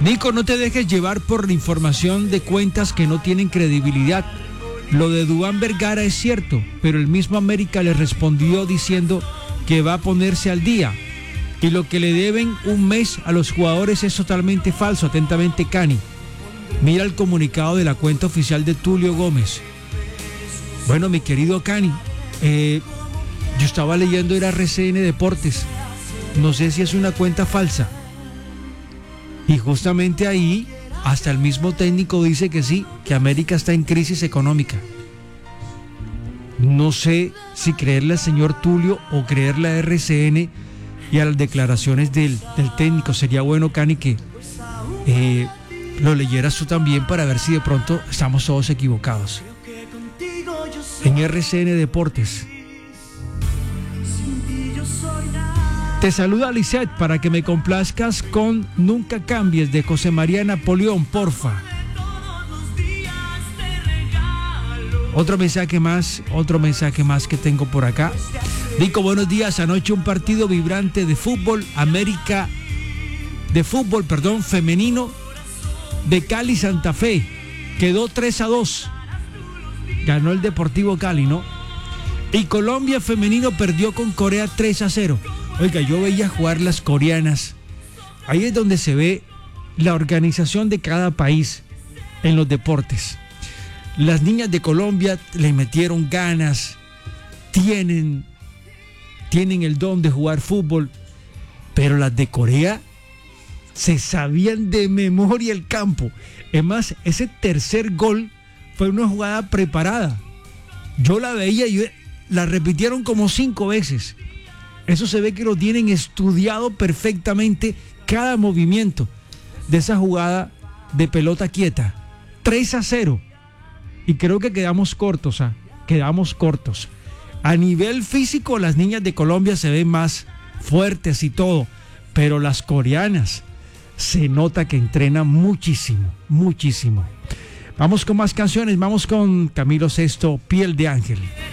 Nico, no te dejes llevar por la información de cuentas que no tienen credibilidad. Lo de Duván Vergara es cierto, pero el mismo América le respondió diciendo que va a ponerse al día. Y lo que le deben un mes a los jugadores es totalmente falso. Atentamente, Cani. Mira el comunicado de la cuenta oficial de Tulio Gómez. Bueno, mi querido Cani, yo estaba leyendo, era RCN Deportes. No sé si es una cuenta falsa. Y justamente ahí, hasta el mismo técnico dice que sí, que América está en crisis económica. No sé si creerle al señor Tulio o creerle a RCN y a las declaraciones del técnico. Sería bueno, Cani, que lo leyeras tú también para ver si de pronto estamos todos equivocados. En RCN Deportes. Te saluda Lisette para que me complazcas con Nunca Cambies de José María Napoleón, porfa. Otro mensaje más que tengo por acá. Nico, buenos días. Anoche un partido vibrante de fútbol, femenino de Cali Santa Fe. Quedó 3-2. Ganó el Deportivo Cali, ¿no? Y Colombia femenino perdió con Corea 3-0. Oiga, yo veía jugar las coreanas. Ahí es donde se ve la organización de cada país en los deportes. Las niñas de Colombia le metieron ganas, tienen el don de jugar fútbol, pero las de Corea se sabían de memoria el campo. Es más, ese tercer gol fue una jugada preparada. Yo la veía y la repitieron como 5 veces. Eso se ve que lo tienen estudiado perfectamente, cada movimiento de esa jugada de pelota quieta. 3-0. Y creo que quedamos cortos. A nivel físico, las niñas de Colombia se ven más fuertes y todo, pero las coreanas se nota que entrenan muchísimo, muchísimo. Vamos con más canciones, vamos con Camilo Sesto, Piel de Ángel.